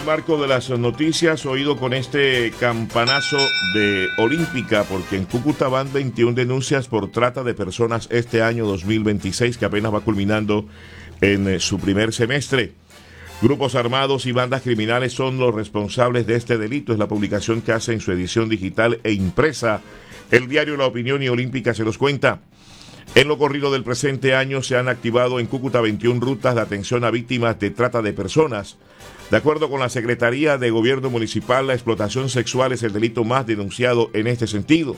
el marco de las noticias, oído con este campanazo de Olímpica, porque en Cúcuta van 21 denuncias por trata de personas este año 2026, que apenas va culminando en su primer semestre. Grupos armados y bandas criminales son los responsables de este delito. Es la publicación que hace en su edición digital e impresa el diario La Opinión, y Olímpica se los cuenta. En lo corrido del presente año se han activado en Cúcuta 21 rutas de atención a víctimas de trata de personas. De acuerdo con la Secretaría de Gobierno Municipal, la explotación sexual es el delito más denunciado en este sentido.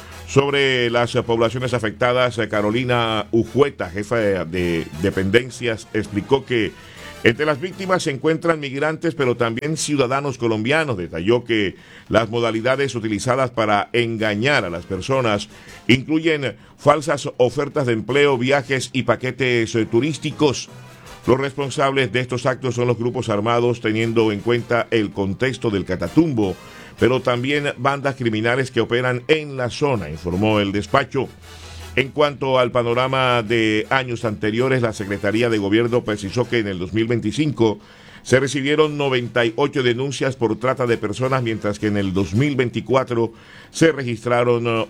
Sobre las poblaciones afectadas, Carolina Ujueta, jefa de dependencias, explicó que entre las víctimas se encuentran migrantes, pero también ciudadanos colombianos. Detalló que las modalidades utilizadas para engañar a las personas incluyen falsas ofertas de empleo, viajes y paquetes turísticos. Los responsables de estos actos son los grupos armados, teniendo en cuenta el contexto del Catatumbo, pero también bandas criminales que operan en la zona, informó el despacho. En cuanto al panorama de años anteriores, la Secretaría de Gobierno precisó que en el 2025 se recibieron 98 denuncias por trata de personas, mientras que en el 2024 se registraron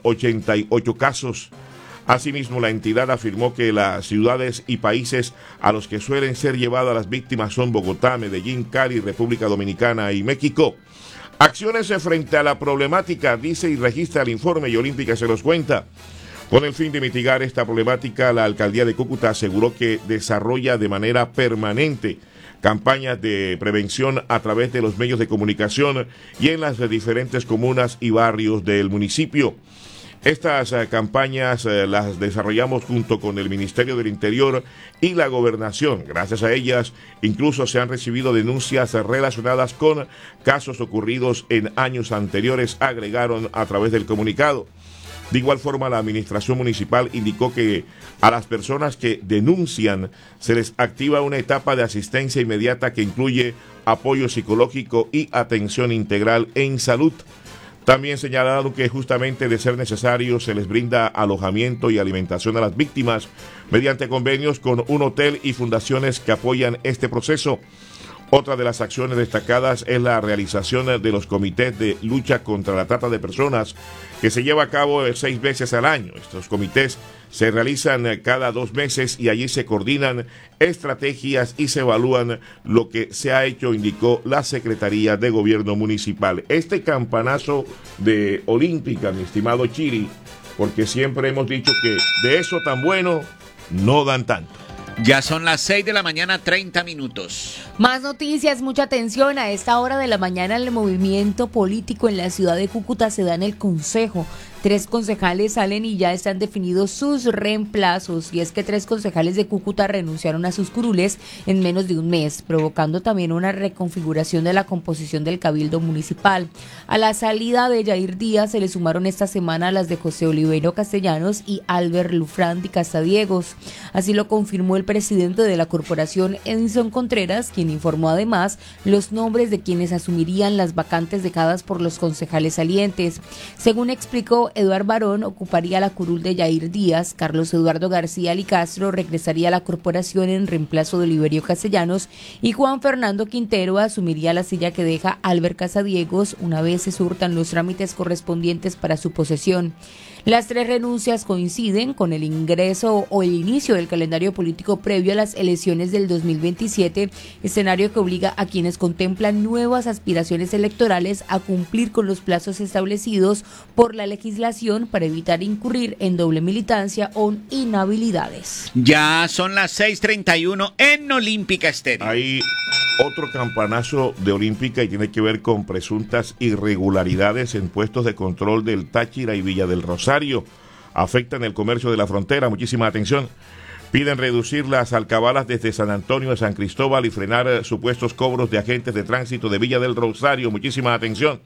88 casos. Asimismo, la entidad afirmó que las ciudades y países a los que suelen ser llevadas las víctimas son Bogotá, Medellín, Cali, República Dominicana y México. Acciones frente a la problemática, dice y registra el informe, y Olímpica se los cuenta. Con el fin de mitigar esta problemática, la Alcaldía de Cúcuta aseguró que desarrolla de manera permanente campañas de prevención a través de los medios de comunicación y en las diferentes comunas y barrios del municipio. Estas campañas las desarrollamos junto con el Ministerio del Interior y la Gobernación. Gracias a ellas, incluso se han recibido denuncias relacionadas con casos ocurridos en años anteriores, agregaron a través del comunicado. De igual forma, la administración municipal indicó que a las personas que denuncian se les activa una etapa de asistencia inmediata que incluye apoyo psicológico y atención integral en salud. También señalaron que justamente de ser necesario se les brinda alojamiento y alimentación a las víctimas mediante convenios con un hotel y fundaciones que apoyan este proceso. Otra de las acciones destacadas es la realización de los comités de lucha contra la trata de personas, que se lleva a cabo 6 veces al año. Estos comités se realizan cada 2 meses y allí se coordinan estrategias y se evalúan lo que se ha hecho, indicó la Secretaría de Gobierno Municipal. Este campanazo de Olímpica, mi estimado Chiri, porque siempre hemos dicho que de eso tan bueno no dan tanto. Ya son las 6 de la mañana, 30 minutos. Más noticias, mucha atención. A esta hora de la mañana el movimiento político en la ciudad de Cúcuta se da en el Consejo. 3 concejales salen y ya están definidos sus reemplazos. Y es que 3 concejales de Cúcuta renunciaron a sus curules en menos de un mes, provocando también una reconfiguración de la composición del Cabildo Municipal. A la salida de Yair Díaz se le sumaron esta semana las de José Oliverio Castellanos y Albert Lufrán de Castadiegos. Así lo confirmó el presidente de la corporación, Edison Contreras, quien informó además los nombres de quienes asumirían las vacantes dejadas por los concejales salientes. Según explicó, Eduardo Barón ocuparía la curul de Yair Díaz, Carlos Eduardo García Licastro regresaría a la corporación en reemplazo de Oliverio Castellanos y Juan Fernando Quintero asumiría la silla que deja Albert Casadiegos una vez se surtan los trámites correspondientes para su posesión. Las 3 renuncias coinciden con el ingreso o el inicio del calendario político previo a las elecciones del 2027, escenario que obliga a quienes contemplan nuevas aspiraciones electorales a cumplir con los plazos establecidos por la legislación para evitar incurrir en doble militancia o inhabilidades. Ya son las 6:31 en Olímpica Estéreo. Hay otro campanazo de Olímpica y tiene que ver con presuntas irregularidades en puestos de control del Táchira y Villa del Rosario. Afectan el comercio de la frontera. Muchísima atención. Piden reducir las alcabalas desde San Antonio a San Cristóbal y frenar supuestos cobros de agentes de tránsito de Villa del Rosario. Muchísima atención.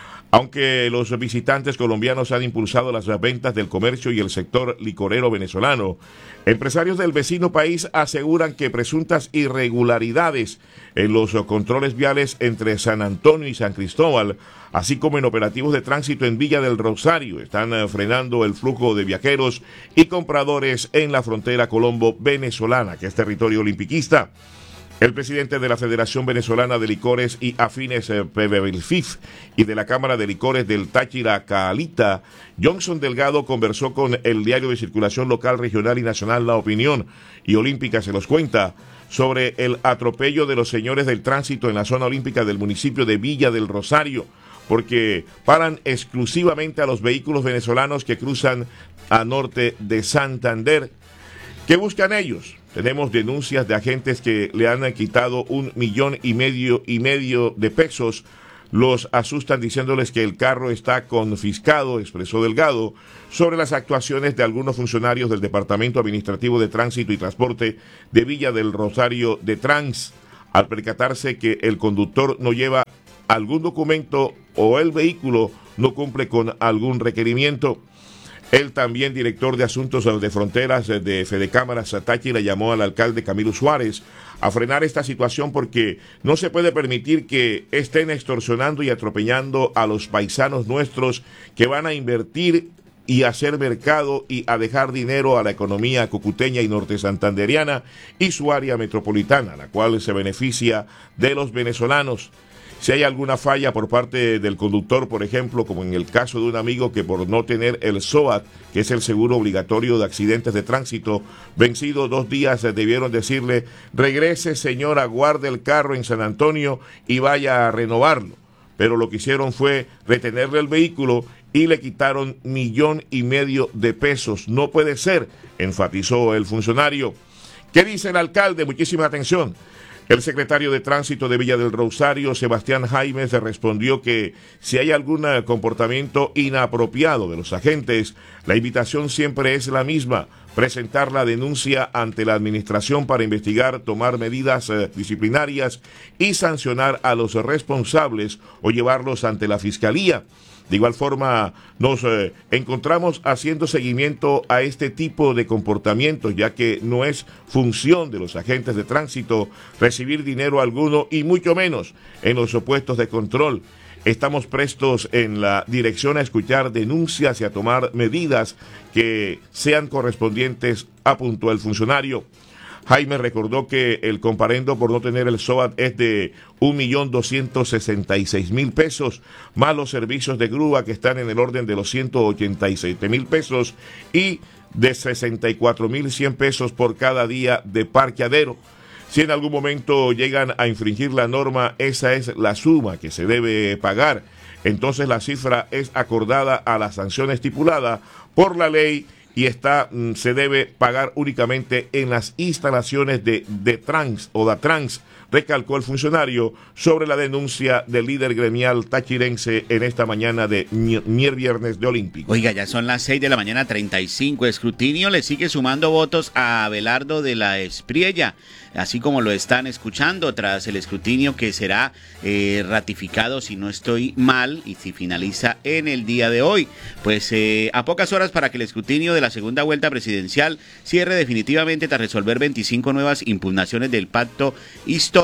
Aunque los visitantes colombianos han impulsado las ventas del comercio y el sector licorero venezolano, empresarios del vecino país aseguran que presuntas irregularidades en los controles viales entre San Antonio y San Cristóbal, así como en operativos de tránsito en Villa del Rosario, están frenando el flujo de viajeros y compradores en la frontera colombo-venezolana, que es territorio olimpiquista. El presidente de la Federación Venezolana de Licores y Afines, PBVLFIF, y de la Cámara de Licores del Táchira, Calita, Johnson Delgado, conversó con el diario de circulación local, regional y nacional La Opinión, y Olímpica se los cuenta, sobre el atropello de los señores del tránsito en la zona olímpica del municipio de Villa del Rosario, porque paran exclusivamente a los vehículos venezolanos que cruzan a norte de Santander. ¿Qué buscan ellos? Tenemos denuncias de agentes que le han quitado 1,5 millones de pesos. Los asustan diciéndoles que el carro está confiscado, expresó Delgado, sobre las actuaciones de algunos funcionarios del Departamento Administrativo de Tránsito y Transporte de Villa del Rosario de Trans, al percatarse que el conductor no lleva algún documento o el vehículo no cumple con algún requerimiento. Él, también director de Asuntos de Fronteras de Fedecámaras Táchira, llamó al alcalde Camilo Suárez a frenar esta situación porque no se puede permitir que estén extorsionando y atropellando a los paisanos nuestros que van a invertir y hacer mercado y a dejar dinero a la economía cucuteña y norte santanderiana y su área metropolitana, la cual se beneficia de los venezolanos. Si hay alguna falla por parte del conductor, por ejemplo, como en el caso de un amigo que por no tener el SOAT, que es el seguro obligatorio de accidentes de tránsito, vencido 2 días, debieron decirle: regrese señora, guarde el carro en San Antonio y vaya a renovarlo. Pero lo que hicieron fue retenerle el vehículo y le quitaron 1,5 millones de pesos. No puede ser, enfatizó el funcionario. ¿Qué dice el alcalde? Muchísima atención. El secretario de Tránsito de Villa del Rosario, Sebastián Jaimes, respondió que si hay algún comportamiento inapropiado de los agentes, la invitación siempre es la misma: presentar la denuncia ante la administración para investigar, tomar medidas disciplinarias y sancionar a los responsables o llevarlos ante la Fiscalía. De igual forma, nos encontramos haciendo seguimiento a este tipo de comportamientos, ya que no es función de los agentes de tránsito recibir dinero alguno y mucho menos en los puestos de control. Estamos prestos en la dirección a escuchar denuncias y a tomar medidas que sean correspondientes, apuntó el funcionario. Jaime recordó que el comparendo por no tener el SOAT es de 1,266,000 pesos, más los servicios de grúa que están en el orden de los 187,000 pesos y de 64,100 pesos por cada día de parqueadero. Si en algún momento llegan a infringir la norma, esa es la suma que se debe pagar. Entonces la cifra es acordada a la sanción estipulada por la ley y se debe pagar únicamente en las instalaciones de Trans o Datrans, recalcó el funcionario sobre la denuncia del líder gremial tachirense en esta mañana de viernes de Olímpico. Oiga, ya son las 6 de la mañana, 35. Escrutinio le sigue sumando votos a Abelardo de la Espriella, así como lo están escuchando, tras el escrutinio que será ratificado, si no estoy mal, y si finaliza en el día de hoy. Pues a pocas horas para que el escrutinio de la segunda vuelta presidencial cierre definitivamente tras resolver 25 nuevas impugnaciones del pacto histórico,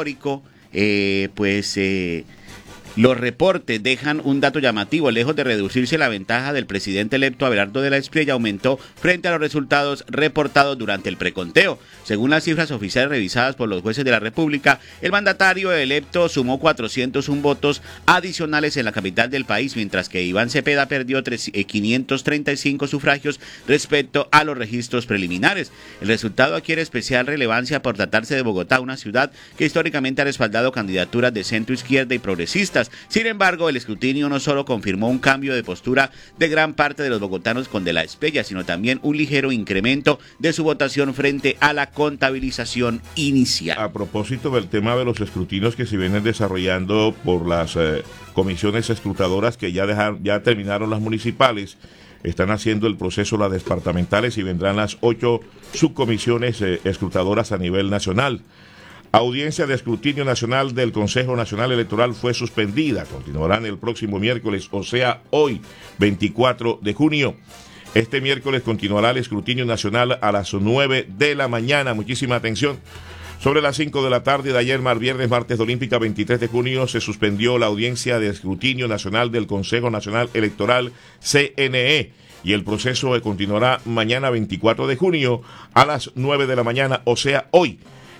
los reportes dejan un dato llamativo. Lejos de reducirse la ventaja del presidente electo Abelardo de la Espriella, aumentó frente a los resultados reportados durante el preconteo. Según las cifras oficiales revisadas por los jueces de la República, el mandatario electo sumó 401 votos adicionales en la capital del país, mientras que Iván Cepeda perdió 535 sufragios respecto a los registros preliminares. El resultado adquiere especial relevancia por tratarse de Bogotá, una ciudad que históricamente ha respaldado candidaturas de centro izquierda y progresistas. Sin embargo, el escrutinio no solo confirmó un cambio de postura de gran parte de los bogotanos con de la Espriella, sino también un ligero incremento de su votación frente a la contabilización inicial. A propósito del tema de los escrutinios que se vienen desarrollando por las comisiones escrutadoras que ya terminaron las municipales, están haciendo el proceso las departamentales y vendrán las 8 subcomisiones escrutadoras a nivel nacional. Audiencia de escrutinio nacional del Consejo Nacional Electoral fue suspendida. Continuarán el próximo miércoles, o sea, hoy, 24 de junio. Este miércoles continuará el escrutinio nacional a las 9 de la mañana. Muchísima atención. Sobre las 5 de la tarde de ayer, viernes, martes de Olímpica, 23 de junio, se suspendió la audiencia de escrutinio nacional del Consejo Nacional Electoral, CNE. Y el proceso continuará mañana, 24 de junio, a las 9 de la mañana, o sea, hoy.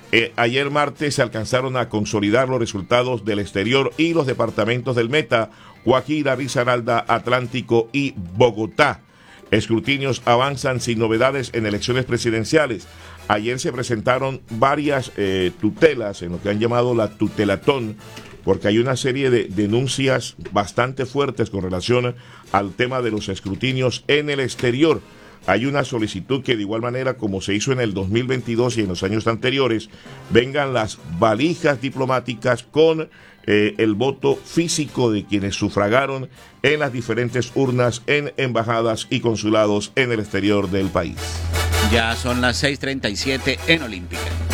Ayer martes se alcanzaron a consolidar los resultados del exterior y los departamentos del Meta, Guajira, Risaralda, Atlántico y Bogotá. Escrutinios avanzan sin novedades en elecciones presidenciales. Ayer se presentaron varias tutelas en lo que han llamado la tutelatón, porque hay una serie de denuncias bastante fuertes con relación al tema de los escrutinios en el exterior. Hay una solicitud que de igual manera como se hizo en el 2022 y en los años anteriores, vengan las valijas diplomáticas con el voto físico de quienes sufragaron en las diferentes urnas en embajadas y consulados en el exterior del país. Ya son las 6:37 en Olímpica.